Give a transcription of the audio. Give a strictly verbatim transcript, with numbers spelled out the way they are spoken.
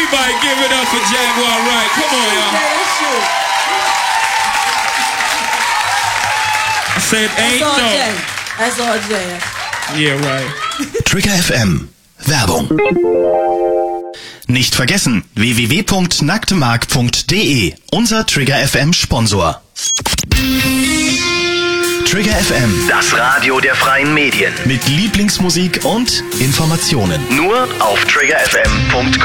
Everybody give it up for Jaguar Wright. Come on, y'all. I said ain't That's all no. Jay. That's all Jay. Yeah, right. Trigger F M. Werbung. Nicht vergessen, w w w punkt nacktemark punkt d e, unser Trigger F M Sponsor. Trigger F M, das Radio der freien Medien. Mit Lieblingsmusik und Informationen. Nur auf trigger f m punkt com.